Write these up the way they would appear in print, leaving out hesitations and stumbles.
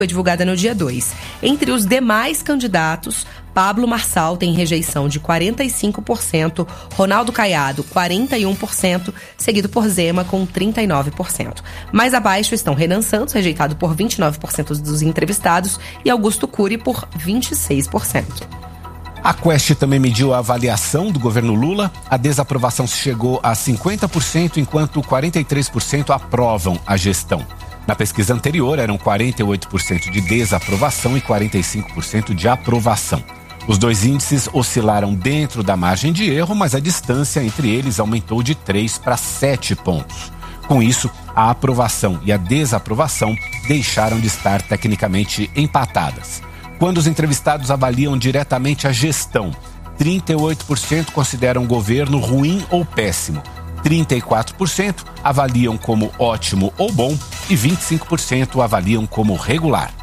foi divulgada no dia 2. Entre os demais candidatos, Pablo Marçal tem rejeição de 45%, Ronaldo Caiado 41%, seguido por Zema com 39%. Mais abaixo estão Renan Santos, rejeitado por 29% dos entrevistados, e Augusto Cury por 26%. A Quest também mediu a avaliação do governo Lula. A desaprovação chegou a 50%, enquanto 43% aprovam a gestão. Na pesquisa anterior, eram 48% de desaprovação e 45% de aprovação. Os dois índices oscilaram dentro da margem de erro, mas a distância entre eles aumentou de 3 para 7 pontos. Com isso, a aprovação e a desaprovação deixaram de estar tecnicamente empatadas. Quando os entrevistados avaliam diretamente a gestão, 38% consideram o governo ruim ou péssimo, 34% avaliam como ótimo ou bom e 25% avaliam como regular.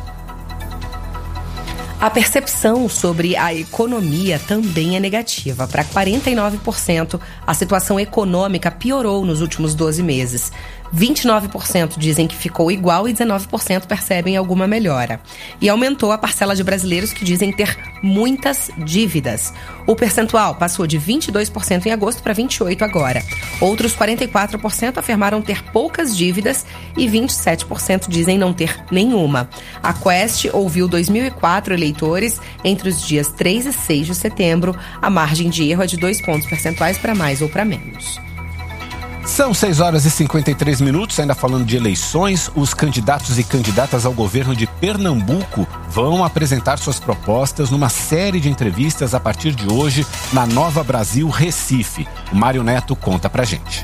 A percepção sobre a economia também é negativa. Para 49%, a situação econômica piorou nos últimos 12 meses. 29% dizem que ficou igual e 19% percebem alguma melhora. E aumentou a parcela de brasileiros que dizem ter muitas dívidas. O percentual passou de 22% em agosto para 28% agora. Outros 44% afirmaram ter poucas dívidas e 27% dizem não ter nenhuma. A Quest ouviu 2.004 eleitores entre os dias 3 e 6 de setembro. A margem de erro é de 2 pontos percentuais para mais ou para menos. São 6 horas e 53 minutos, ainda falando de eleições, os candidatos e candidatas ao governo de Pernambuco vão apresentar suas propostas numa série de entrevistas a partir de hoje na Nova Brasil Recife. O Mário Neto conta pra gente.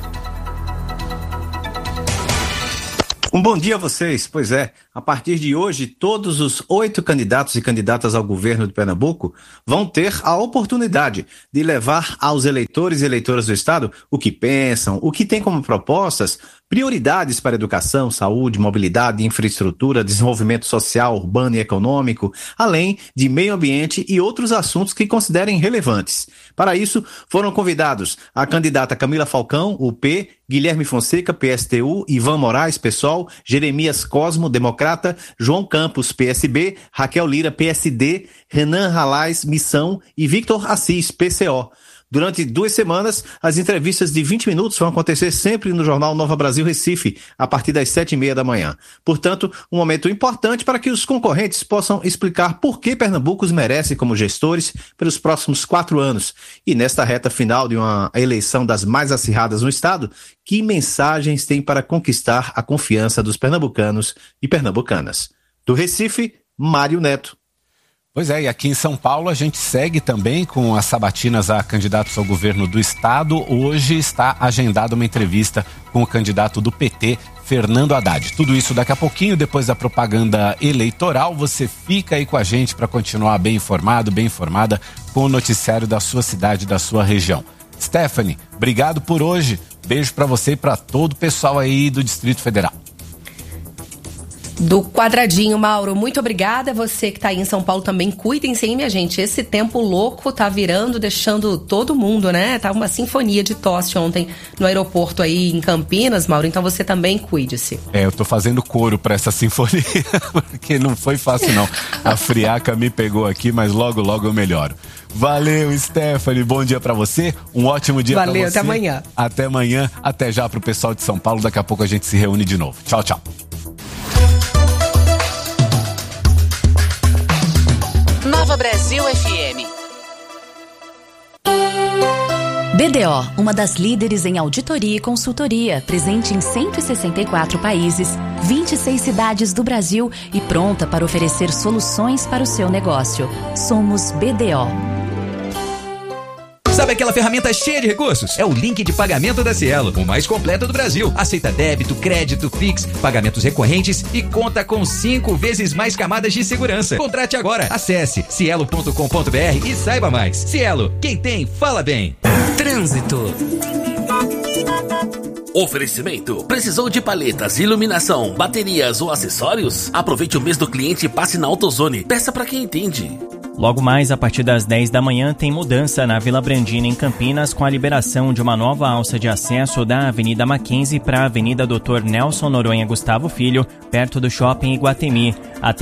Um bom dia a vocês. Pois é, a partir de hoje, todos os 8 candidatos e candidatas ao governo de Pernambuco vão ter a oportunidade de levar aos eleitores e eleitoras do Estado o que pensam, o que têm como propostas, prioridades para educação, saúde, mobilidade, infraestrutura, desenvolvimento social, urbano e econômico, além de meio ambiente e outros assuntos que considerem relevantes. Para isso, foram convidados a candidata Camila Falcão, UP, Guilherme Fonseca, PSTU, Ivan Moraes, PSOL, Jeremias Cosmo, Democrata, João Campos, PSB, Raquel Lira, PSD, Renan Ralais, Missão e Victor Assis, PCO. Durante 2 semanas, as entrevistas de 20 minutos vão acontecer sempre no jornal Nova Brasil Recife, a partir das 7h30 da manhã. Portanto, um momento importante para que os concorrentes possam explicar por que Pernambuco os merece como gestores pelos próximos 4 anos. E nesta reta final de uma eleição das mais acirradas no estado, que mensagens tem para conquistar a confiança dos pernambucanos e pernambucanas? Do Recife, Mário Neto. Pois é, e aqui em São Paulo a gente segue também com as sabatinas a candidatos ao governo do estado. Hoje está agendada uma entrevista com o candidato do PT, Fernando Haddad. Tudo isso daqui a pouquinho, depois da propaganda eleitoral. Você fica aí com a gente para continuar bem informado, bem informada com o noticiário da sua cidade, da sua região. Stephanie, obrigado por hoje. Beijo para você e para todo o pessoal aí do Distrito Federal. Do Quadradinho, Mauro, muito obrigada. Você que tá aí em São Paulo também, cuidem-se, hein, minha gente? Esse tempo louco tá virando, deixando todo mundo, né? Tá uma sinfonia de tosse ontem no aeroporto aí em Campinas, Mauro, então você também cuide-se. Eu tô fazendo coro pra essa sinfonia, porque não foi fácil não. A friaca me pegou aqui, mas logo, logo eu melhoro. Valeu, Stephanie, bom dia pra você, um ótimo dia pra você. Valeu, até amanhã. Até amanhã, até já pro pessoal de São Paulo, daqui a pouco a gente se reúne de novo. Tchau, tchau. Nova Brasil FM. BDO, uma das líderes em auditoria e consultoria, presente em 164 países, 26 cidades do Brasil e pronta para oferecer soluções para o seu negócio. Somos BDO. Sabe aquela ferramenta cheia de recursos? É o link de pagamento da Cielo, o mais completo do Brasil. Aceita débito, crédito, Pix, pagamentos recorrentes e conta com 5 vezes mais camadas de segurança. Contrate agora. Acesse cielo.com.br e saiba mais. Cielo, quem tem, fala bem. Trânsito. Oferecimento. Precisou de paletas, iluminação, baterias ou acessórios? Aproveite o mês do cliente e passe na AutoZone. Peça pra quem entende. Logo mais, a partir das 10 da manhã, tem mudança na Vila Brandina, em Campinas, com a liberação de uma nova alça de acesso da Avenida Mackenzie para a Avenida Dr. Nelson Noronha Gustavo Filho, perto do Shopping Iguatemi.